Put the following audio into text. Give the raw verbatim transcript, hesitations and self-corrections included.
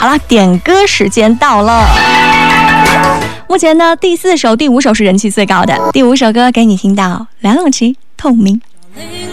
好了，点歌时间到了。目前呢，第四首、第五首是人气最高的。第五首歌给你听到梁咏琪《透明》。